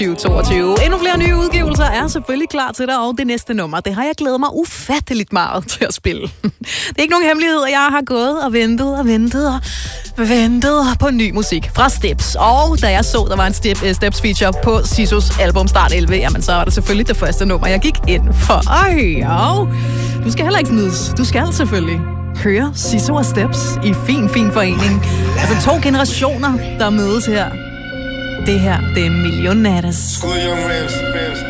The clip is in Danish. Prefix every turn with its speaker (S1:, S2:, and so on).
S1: 2022. Endnu flere nye udgivelser er selvfølgelig klar til dig, og det næste nummer, det har jeg glædet mig ufatteligt meget til at spille. Det er ikke nogen hemmelighed, at jeg har gået og ventet på ny musik fra Steps. Og da jeg så, der var en Steps feature på Sisos album Start 11, jamen så var det selvfølgelig det første nummer, jeg gik ind for. Du skal heller ikke snydes. Du skal selvfølgelig høre Siso og Steps i fin forening. Altså 2 generationer, der mødes her. Det her, det er Millionaires.